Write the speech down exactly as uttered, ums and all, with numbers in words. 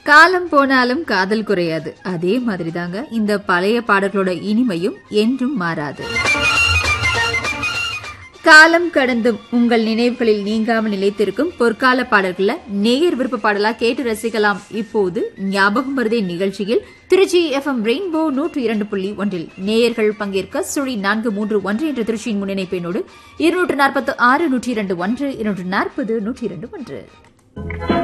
காலம் போனாலும் காதல் குறையாது. அதே மாதிரிதாங்க இந்த பழைய பாடல்களோட இனிமையும் என்றும் மாறாது. காலம் கடந்தும் உங்கள் நினைவுகளில் நீங்காமல் நிலைத்திருக்கும் பொற்கால பாடல்கள நேயர் விருப்ப பாடலா கேட்டு ரசிக்கலாம். இப்போது ஞாபகம் வருதே நிகழ்ச்சியில் திருச்சி எஃப்எம் ரெயின்போ நூற்று இரண்டு புள்ளி ஒன்றில் நேயர்கள் பங்கேற்க சுழி நான்கு மூன்று ஒன்று என்ற திருச்சியின் முன்னிணைப்பெண்ணோடு இருநூற்று நாற்பத்தி ஆறு நூற்றி இரண்டு ஒன்று இருநூற்று நாற்பது நூற்றி இரண்டு ஒன்று.